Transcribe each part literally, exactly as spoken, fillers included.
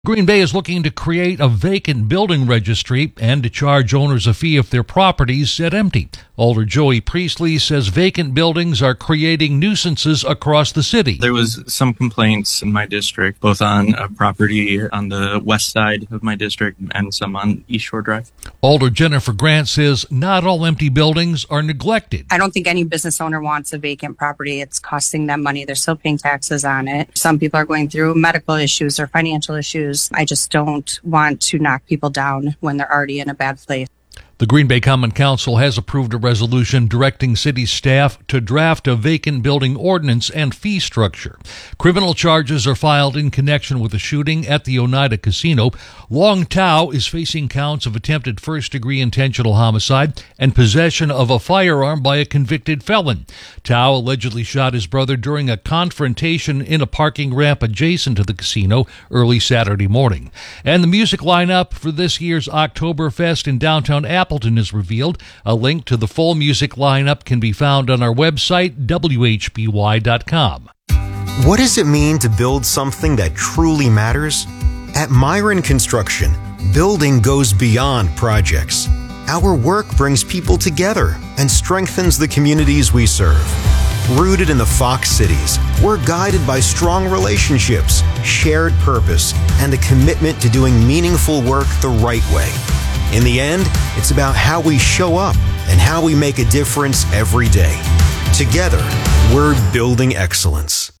Green Bay is looking to create a vacant building registry and to charge owners a fee if their properties sit empty. Alder Joey Priestley says vacant buildings are creating nuisances across the city. There was some complaints in my district, both on a property on the west side of my district and some on East Shore Drive. Alder Jennifer Grant says not all empty buildings are neglected. I don't think any business owner wants a vacant property. It's costing them money. They're still paying taxes on it. Some people are going through medical issues or financial issues. I just don't want to knock people down when they're already in a bad place. The Green Bay Common Council has approved a resolution directing city staff to draft a vacant building ordinance and fee structure. Criminal charges are filed in connection with the shooting at the Oneida Casino. Long Tao is facing counts of attempted first-degree intentional homicide and possession of a firearm by a convicted felon. Tao allegedly shot his brother during a confrontation in a parking ramp adjacent to the casino early Saturday morning. And the music lineup for this year's Oktoberfest in downtown Appleton Appleton is revealed. A link to the full music lineup can be found on our website, W H B Y dot com. What does it mean to build something that truly matters? At Myron Construction, building goes beyond projects. Our work brings people together and strengthens the communities we serve. Rooted in the Fox Cities, we're guided by strong relationships, shared purpose, and a commitment to doing meaningful work the right way. In the end, it's about how we show up and how we make a difference every day. Together, we're building excellence.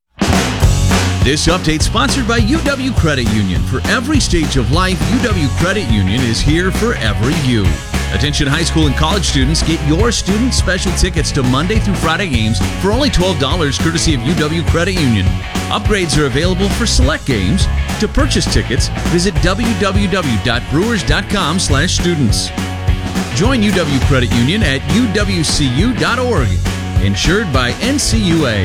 This update sponsored by U W Credit Union. For every stage of life, U W Credit Union is here for every you. Attention high school and college students, get your student special tickets to Monday through Friday games for only twelve dollars courtesy of U W Credit Union. Upgrades are available for select games. To purchase tickets, visit w w w dot brewers dot com slash students. Join U W Credit Union at u w c u dot org. Insured by N C U A.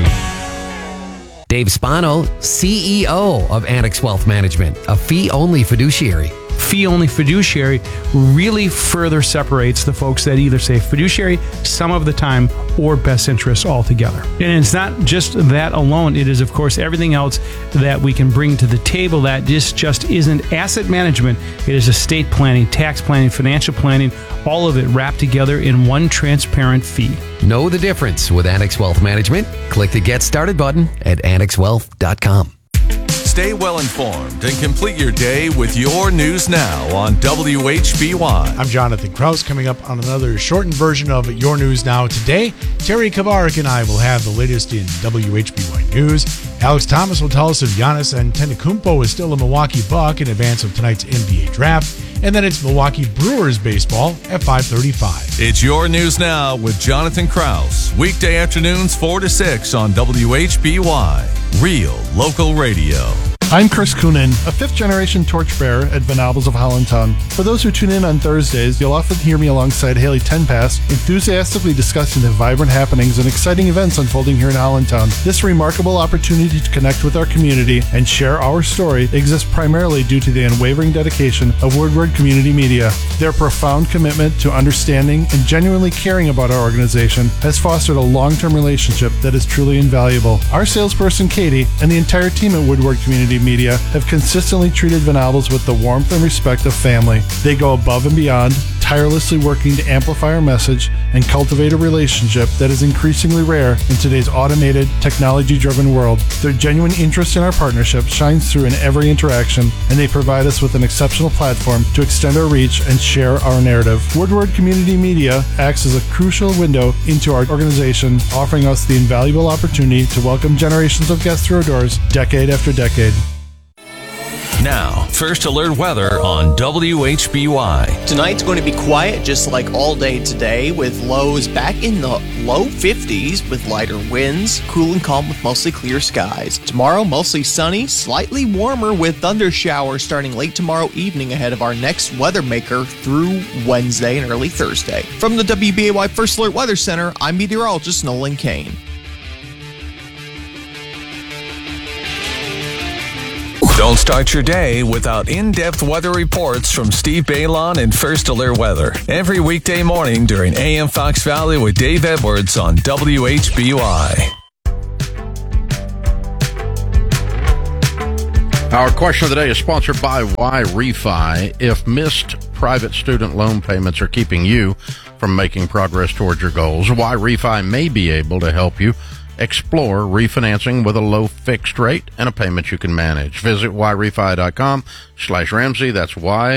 Dave Spano, C E O of Annex Wealth Management, a fee-only fiduciary. Fee-only fiduciary really further separates the folks that either say fiduciary some of the time or best interests altogether. And it's not just that alone. It is, of course, everything else that we can bring to the table that just, just isn't asset management. It is estate planning, tax planning, financial planning, all of it wrapped together in one transparent fee. Know the difference with Annex Wealth Management? Click the Get Started button at annex wealth dot com. Stay well informed and complete your day with your news now on W H B Y. I'm Jonathan Kraus. Coming up on another shortened version of Your News Now today, Terry Kavarik and I will have the latest in W H B Y News. Alex Thomas will tell us if Giannis Antetokounmpo is still a Milwaukee Buck in advance of tonight's N B A draft. And then it's Milwaukee Brewers baseball at five thirty-five. It's Your News Now with Jonathan Kraus. Weekday afternoons four to six on W H B Y. Real local radio. I'm Chris Coonan, a fifth-generation torchbearer at Van Albels of Hollandtown. For those who tune in on Thursdays, you'll often hear me alongside Haley Tenpass, enthusiastically discussing the vibrant happenings and exciting events unfolding here in Hollandtown. This remarkable opportunity to connect with our community and share our story exists primarily due to the unwavering dedication of Woodward Community Media. Their profound commitment to understanding and genuinely caring about our organization has fostered a long-term relationship that is truly invaluable. Our salesperson, Katie, and the entire team at Woodward Community Media have consistently treated Van Albels with the warmth and respect of family. They go above and beyond, tirelessly working to amplify our message and cultivate a relationship that is increasingly rare in today's automated, technology-driven world. Their genuine interest in our partnership shines through in every interaction, and they provide us with an exceptional platform to extend our reach and share our narrative. Woodward Community Media acts as a crucial window into our organization, offering us the invaluable opportunity to welcome generations of guests through our doors, decade after decade. Now, First Alert weather on W H B Y. Tonight's going to be quiet just like all day today, with lows back in the low fifties with lighter winds, cool and calm with mostly clear skies. Tomorrow, mostly sunny, slightly warmer with thunder showers starting late tomorrow evening ahead of our next weather maker through Wednesday and early Thursday. From the W B A Y First Alert Weather Center, I'm meteorologist Nolan Kane. Don't start your day without in-depth weather reports from Steve Baylon and First Alert Weather. Every weekday morning during A M Fox Valley with Dave Edwards on W H B Y. Our question of the day is sponsored by Y-Refi. If missed private student loan payments are keeping you from making progress towards your goals, Y-Refi may be able to help you explore refinancing with a low fixed rate and a payment you can manage. Visit yrefi.com slash Ramsey. That's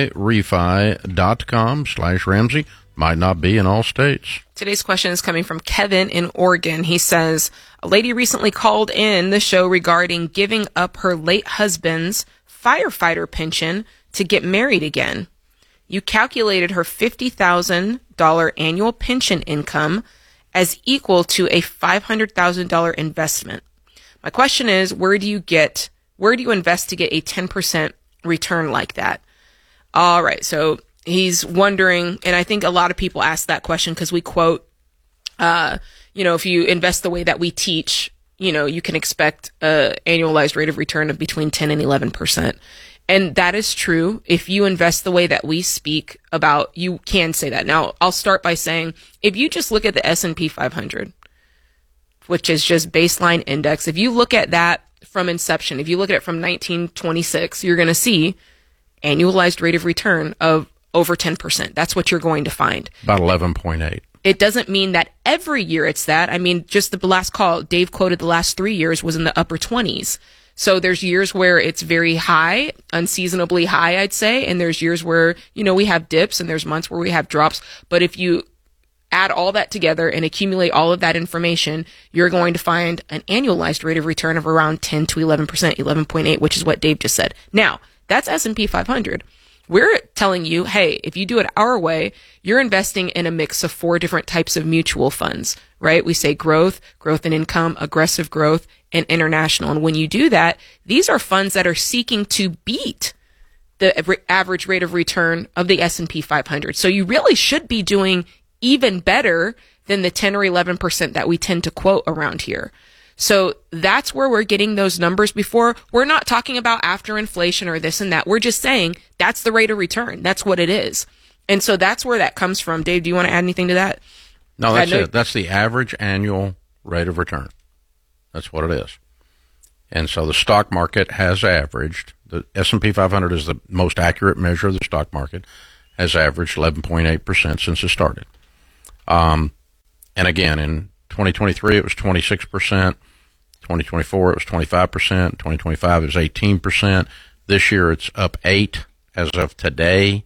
yrefi.com slash Ramsey. Might not be in all states. Today's question is coming from Kevin in Oregon. He says, a lady recently called in the show regarding giving up her late husband's firefighter pension to get married again. You calculated her fifty thousand dollars annual pension income as equal to a five hundred thousand dollars investment. My question is, where do you get, where do you invest to get a ten percent return like that? All right. So he's wondering, and I think a lot of people ask that question because we quote, uh, you know, if you invest the way that we teach, you know, you can expect a annualized rate of return of between ten and eleven percent. And that is true. If you invest the way that we speak about, you can say that. Now, I'll start by saying, if you just look at the S and P five hundred, which is just baseline index, if you look at that from inception, if you look at it from nineteen twenty-six, you're going to see annualized rate of return of over ten percent. That's what you're going to find. About eleven point eight. It doesn't mean that every year it's that. I mean, just the last call, Dave quoted the last three years was in the upper twenties. So there's years where it's very high, unseasonably high, I'd say. And there's years where, you know, we have dips and there's months where we have drops. But if you add all that together and accumulate all of that information, you're going to find an annualized rate of return of around ten to eleven percent, eleven point eight, which is what Dave just said. Now, that's S and P five hundred. We're telling you, hey, if you do it our way, you're investing in a mix of four different types of mutual funds, right? We say growth, growth and income, aggressive growth, and international. And when you do that, these are funds that are seeking to beat the average rate of return of the S and P five hundred. So you really should be doing even better than the ten or eleven percent that we tend to quote around here. So that's where we're getting those numbers before. We're not talking about after inflation or this and that. We're just saying that's the rate of return. That's what it is. And so that's where that comes from. Dave, do you want to add anything to that? No, that's it. That's the average annual rate of return. That's what it is. And so the stock market has averaged, the S and P five hundred is the most accurate measure of the stock market, has averaged eleven point eight percent since it started. Um, and again, in twenty twenty-three, it was twenty-six percent. twenty twenty-four, it was twenty-five percent. twenty twenty-five, it was eighteen percent. This year, it's up eight as of today.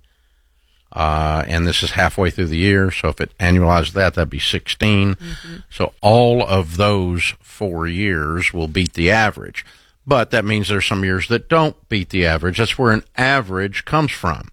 Uh, and this is halfway through the year. So if it annualized that, that'd be sixteen. Mm-hmm. So all of those four years will beat the average. But that means there's some years that don't beat the average. That's where an average comes from.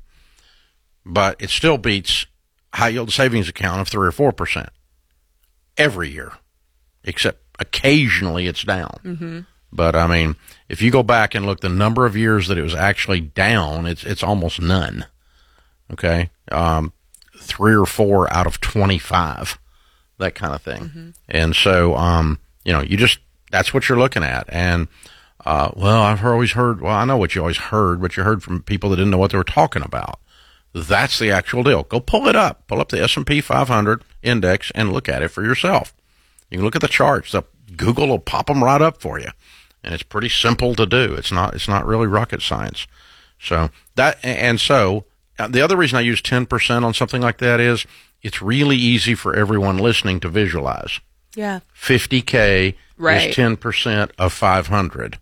But it still beats high yield savings account of three or four percent every year, except occasionally it's down. Mm-hmm. But I mean, if you go back and look the number of years that it was actually down, it's it's almost none. Okay, um, three or four out of twenty-five, that kind of thing. Mm-hmm. And so, um, you know, you just that's what you're looking at. And uh, well, I've always heard. Well, I know what you always heard, but you heard from people that didn't know what they were talking about. That's the actual deal. Go pull it up. Pull up the S and P five hundred index and look at it for yourself. You can look at the charts. The, Google will pop them right up for you, and it's pretty simple to do. It's not. It's not really rocket science. So that and so the other reason I use ten percent on something like that is it's really easy for everyone listening to visualize. Yeah. fifty K right. is ten percent of five hundred.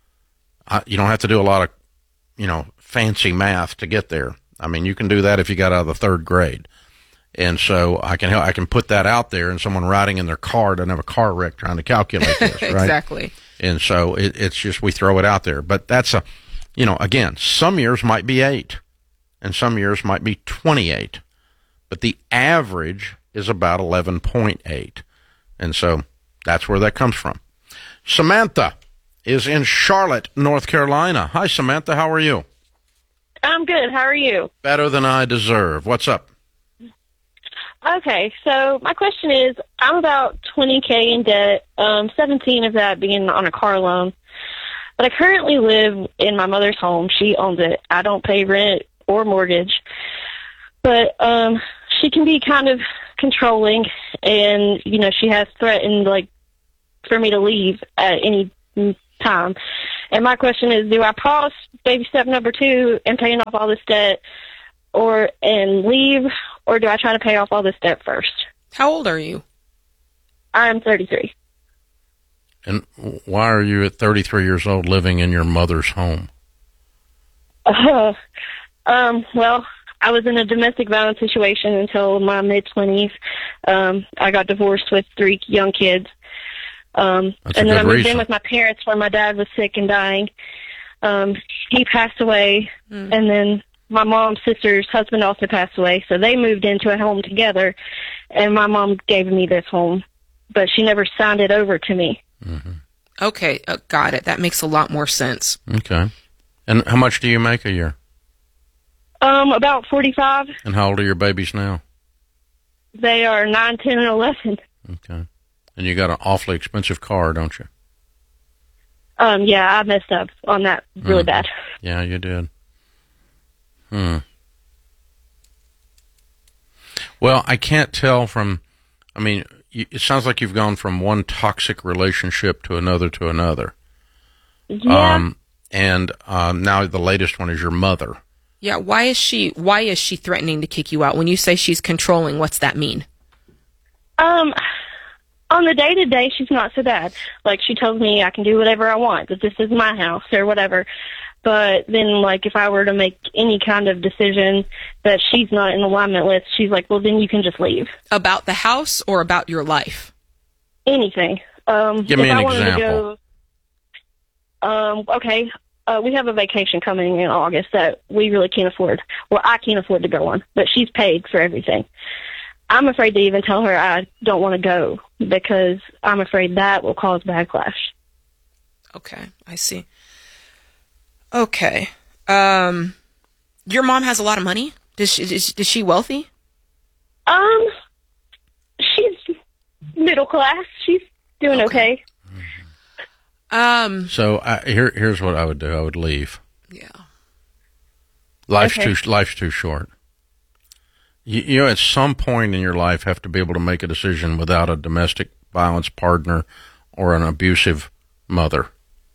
I, you don't have to do a lot of, you know, fancy math to get there. I mean, you can do that if you got out of the third grade. And so I can help, I can put that out there, and someone riding in their car doesn't have a car wreck trying to calculate this, right? Exactly. And so it, it's just we throw it out there. But that's a, you know, again, some years might be eight, and some years might be twenty-eight. But the average is about eleven point eight. And so that's where that comes from. Samantha is in Charlotte, North Carolina. Hi, Samantha. How are you? I'm good. How are you? Better than I deserve. What's up? Okay, so my question is, I'm about twenty K in debt, um, seventeen of that being on a car loan. But I currently live in my mother's home. She owns it. I don't pay rent or mortgage. But um, she can be kind of controlling, and, you know, she has threatened, like, for me to leave at any time. And my question is, do I pause baby step number two and paying off all this debt or and leave, or do I try to pay off all this debt first? How old are you? I'm thirty-three. And why are you at thirty-three years old living in your mother's home? Uh, um, well, I was in a domestic violence situation until my mid-twenties. Um, I got divorced with three young kids. Um, That's a and then good I moved reason. in with my parents when my dad was sick and dying. Um, he passed away, Mm. and then my mom's sister's husband also passed away, so they moved into a home together, and my mom gave me this home, but she never signed it over to me. Okay, uh, got it. That makes a lot more sense. Okay. And how much do you make a year? Um, about forty-five. And how old are your babies now? They are nine, ten, and eleven. Okay. And you got an awfully expensive car, don't you? Um, yeah, I messed up on that really Mhm. bad. Yeah, you did. Hmm. Well, I can't tell from, I mean, you, it sounds like you've gone from one toxic relationship to another to another. Yeah. Um, and uh, now the latest one is your mother. Yeah, why is she why is she threatening to kick you out? When you say she's controlling, what's that mean? Um, on the day to day, she's not so bad. Like, she tells me I can do whatever I want, that this is my house or whatever. But then, like, if I were to make any kind of decision that she's not in alignment with, she's like, well, then you can just leave. About the house or about your life? Anything. Um, Give me if an I wanted example. To go, um, okay, uh, we have a vacation coming in August that we really can't afford. Well, I can't afford to go on, but she's paid for everything. I'm afraid to even tell her I don't want to go because I'm afraid that will cause backlash. Okay, I see. Okay. Um, your mom has a lot of money? Does she, is, is she wealthy? Um, she's middle class. She's doing okay. Um. So I, here, here's what I would do. I would leave. Yeah. Life's Okay. too life's too short. You, you know, at some point in your life, have to be able to make a decision without a domestic violence partner or an abusive mother.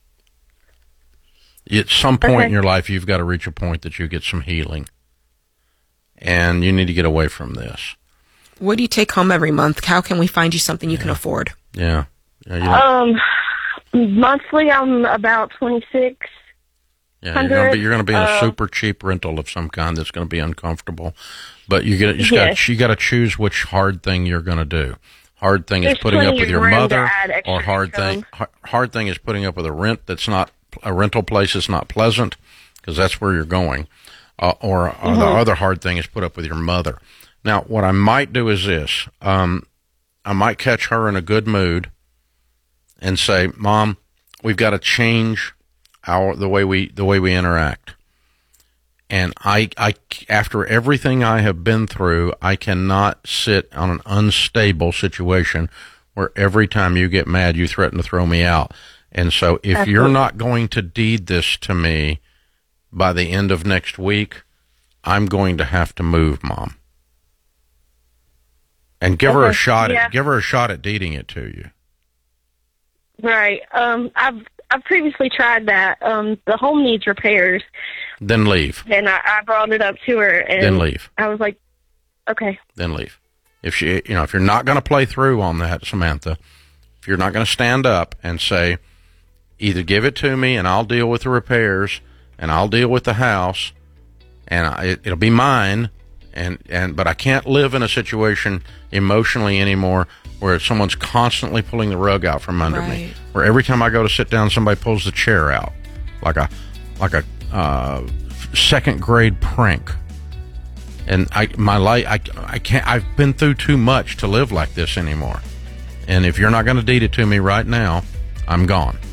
At some point Okay. in your life, you've got to reach a point that you get some healing, and you need to get away from this. What do you take home every month? How can we find you something you can afford? Yeah. yeah you don't- Um, monthly I'm about twenty-six. Yeah, you're gonna be, you're gonna be in a uh, super cheap rental of some kind that's gonna be uncomfortable, but you get you just Yes. got you got to choose which hard thing you're gonna do. Hard thing is There's putting up plenty with of your room to mother, add extra or hard income. thing har- hard thing is putting up with a rent that's not a rental place that's not pleasant because that's where you're going, uh, or, or the Mhm. other hard thing is put up with your mother. Now, what I might do is this: um, I might catch her in a good mood and say, "Mom, we've got to change our the way we the way we interact." And I, I, after everything I have been through, I cannot sit on an unstable situation where every time you get mad, you threaten to throw me out. And so, if Absolutely. you're not going to deed this to me by the end of next week, I'm going to have to move, Mom. And give her a Okay, shot yeah. at give her a shot at deeding it to you. Right. Um, I've I've previously tried that. Um, the home needs repairs, Then leave. and I, I brought it up to her, and Then leave. I was like, okay. Then leave. If she, you know, if you're not going to play through on that, Samantha, if you're not going to stand up and say, either give it to me and I'll deal with the repairs and I'll deal with the house and I, it, it'll be mine, and and but I can't live in a situation emotionally anymore where someone's constantly pulling the rug out from under me. Right. Where every time I go to sit down, somebody pulls the chair out like a like a uh, second grade prank. And I, my life, I, I can't. I've been through too much to live like this anymore. And if you're not going to deed it to me right now, I'm gone.